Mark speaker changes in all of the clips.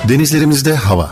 Speaker 1: Denizlerimizde hava.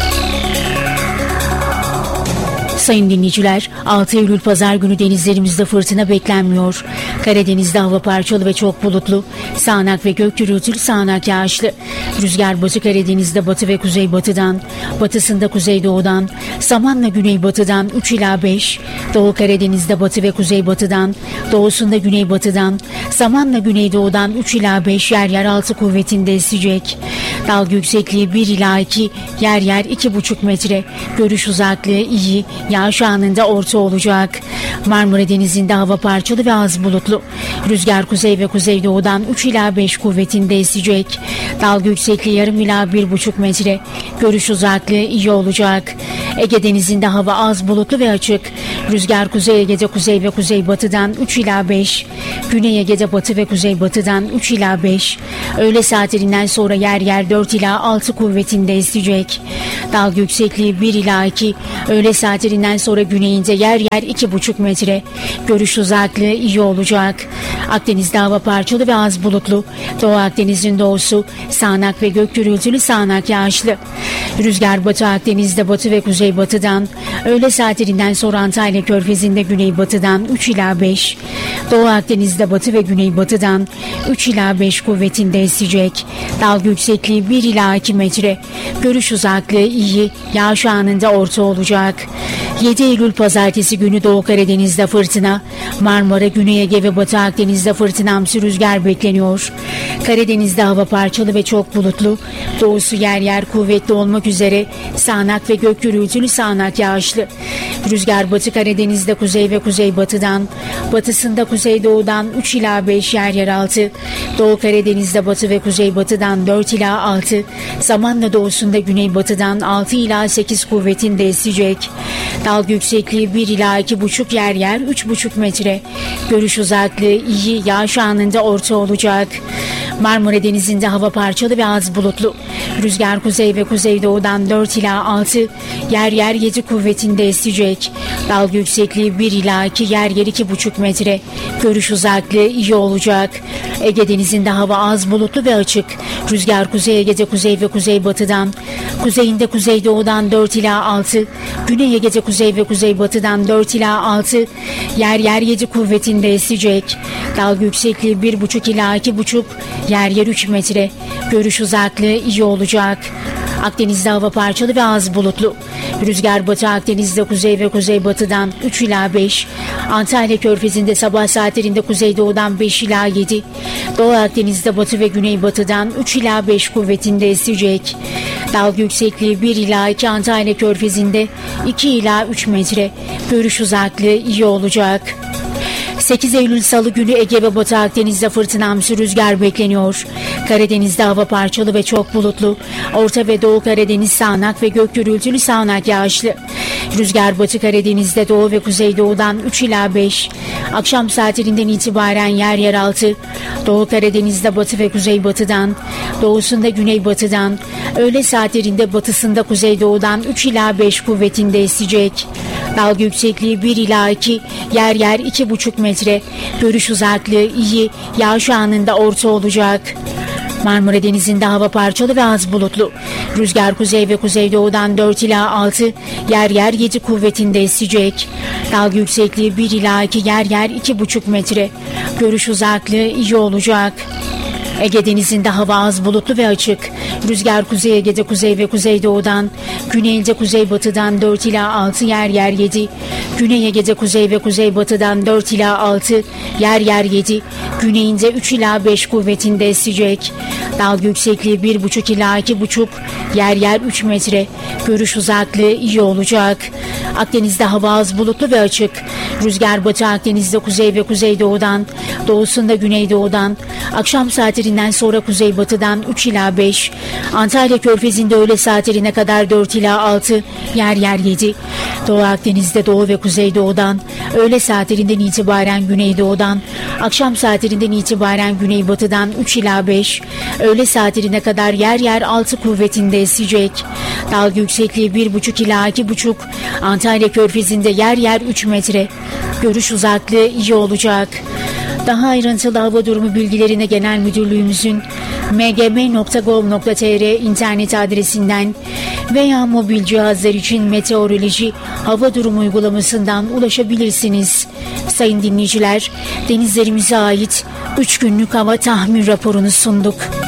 Speaker 2: Sayın dinleyiciler, 6 Eylül Pazar günü denizlerimizde fırtına beklenmiyor. Karadeniz'de hava parçalı ve çok bulutlu. Sağanak ve gök gürültülü, sağanak yağışlı. Rüzgar Batı Karadeniz'de batı ve kuzeybatıdan, batısında kuzeydoğudan, Samanla güneybatıdan 3 ila 5, Doğu Karadeniz'de batı ve kuzeybatıdan, doğusunda güneybatıdan, Samanla güneydoğudan 3 ila 5, yer yer 6 kuvvetinde esecek. Dalga yüksekliği 1 ila 2, yer yer 2,5 metre. Görüş uzaklığı iyi, yağış anında orta olacak. Marmara Denizi'nde hava parçalı ve az bulutlu. Rüzgar kuzey ve kuzeydoğudan 3 ila 5 kuvvetinde esecek. Dalga yüksekliği yarım ila 1,5 metre. Görüş uzaklığı iyi olacak. Ege Denizi'nde hava az bulutlu ve açık. Rüzgar Kuzey Ege'de kuzey ve kuzeybatıdan 3 ila 5. Güney Ege'de batı ve kuzeybatıdan 3 ila 5. Öğle saatlerinden sonra yer yer 4 ila 6 kuvvetinde esecek. Dalga yüksekliği 1 ila 2. Öğle saatlerinden sonra güneyinde yer yer 2,5 metre. Görüş uzaklığı iyi olacak. Akdeniz'de hava parçalı ve az bulutlu. Doğu Akdeniz'in doğusu sağanak ve gök gürültülü, sağanak yağışlı. Rüzgar Batı Akdeniz'de batı ve kuzeybatıdan, öğle saatlerinden sonra Antalya Körfezi'nde güneybatıdan 3 ila 5. Doğu Akdeniz'de batı ve güneybatıdan 3 ila 5 kuvvetinde esecek. Dalga yüksekliği 1 ila 2 metre. Görüş uzaklığı iyi, yağış anında orta olacak. 7 Eylül Pazartesi günü Doğu Karadeniz'de fırtına, Marmara, Güney Ege ve Batı Akdeniz'de fırtınamsı rüzgar bekleniyor. Karadeniz'de hava parçalı ve çok bulutlu, doğusu yer yer kuvvetli olmak üzere sağanak ve gök gürültülü, sağanak yağışlı. Rüzgar Batı Karadeniz'de kuzey ve kuzeybatıdan, batısında kuzeydoğudan 3 ila 5, yer yer 6. Doğu Karadeniz'de batı ve kuzeybatıdan 4 ila 6. Zamanla doğusunda güneybatıdan 6 ila 8 kuvvetinde esecek. Dalga yüksekliği 1 ila 2,5, yer yer 3,5 metre. Görüş uzaklığı iyi, yağış anında orta olacak. Marmara Denizi'nde hava parçalı ve az bulutlu. Rüzgar kuzey ve kuzeydoğudan 4 ila 6, yer yer 7 kuvvetinde esecek. Dalga yüksekliği 1 ila 2, yer yer 2,5 metre. Görüş uzaklığı iyi olacak. Ege Denizi'nde hava az bulutlu ve açık. Rüzgar Kuzey Ege'de kuzey ve kuzeybatıdan, kuzeyinde kuzeydoğudan 4 ila 6, Güney Ege'de kuzey ve kuzeybatıdan 4 ila 6, yer yer 7 kuvvetinde esecek. Dalga yüksekliği 1,5 ila 2,5, yer yer 3 metre. Görüş uzaklığı iyi olacak. Akdeniz'de hava parçalı ve az bulutlu. Rüzgar Batı Akdeniz'de kuzey ve kuzeybatıdan 3 ila 5. Antalya Körfezi'nde sabah saatlerinde kuzeydoğudan 5 ila 7. Doğu Akdeniz'de batı ve güneybatıdan 3 ila 5 kuvvetinde esecek. Dalga yüksekliği 1 ila 2, Antalya Körfezi'nde 2 ila 3 metre. Görüş uzaklığı iyi olacak. 8 Eylül Salı günü Ege ve Batı Akdeniz'de fırtınamsı rüzgar bekleniyor. Karadeniz'de hava parçalı ve çok bulutlu. Orta ve Doğu Karadeniz sağanak ve gök gürültülü, sağanak yağışlı. Rüzgar Batı Karadeniz'de doğu ve kuzeydoğudan 3 ila 5. Akşam saatlerinden itibaren yer yer 6. Doğu Karadeniz'de batı ve kuzeybatıdan, doğusunda güneybatıdan, öğle saatlerinde batısında kuzeydoğudan 3 ila 5 kuvvetinde esecek. Dalga yüksekliği 1 ila 2, yer yer 2,5 metre. Görüş uzaklığı iyi, yağış anında orta olacak. Marmara Denizi'nde hava parçalı ve az bulutlu. Rüzgar kuzey ve kuzeydoğudan 4 ila 6, yer yer 7 kuvvetinde esecek. Dalga yüksekliği 1 ila 2, yer yer 2,5 metre. Görüş uzaklığı iyi olacak. Ege Denizi'nde hava az bulutlu ve açık. Rüzgar Kuzey Ege'de kuzey ve kuzeydoğudan, güneyde kuzeybatıdan 4 ila 6, yer yer 7. Güney Ege'de kuzey ve kuzeybatıdan 4 ila 6, yer yer 7. Güneyinde 3 ila 5 kuvvetinde esecek. Dalga yüksekliği 1,5 ila 2,5, yer yer 3 metre. Görüş uzaklığı iyi olacak. Akdeniz'de hava az bulutlu ve açık. Rüzgar Batı Akdeniz'de kuzey ve kuzeydoğudan, doğusunda güneydoğudan, akşam saatlerinden sonra kuzeybatıdan 3 ila 5. Antalya Körfezi'nde öğle saatlerine kadar 4 ila 6, yer yer 7. Doğu Akdeniz'de doğu ve kuzeydoğudan, öğle saatlerinden itibaren güneydoğudan, akşam saatlerinden itibaren güneybatıdan 3 ila 5. Öğle saatlerine kadar yer yer 6 kuvvetinde esecek. Dalga yüksekliği 1,5 ila 2,5. Antalya Körfezi'nde yer yer 3 metre. Görüş uzaklığı iyi olacak. Daha ayrıntılı hava durumu bilgilerine Genel Müdürlüğümüzün mgm.gov.tr internet adresinden veya mobil cihazlar için meteoroloji hava durumu uygulamasından ulaşabilirsiniz. Sayın dinleyiciler, denizlerimize ait 3 günlük hava tahmin raporunu sunduk.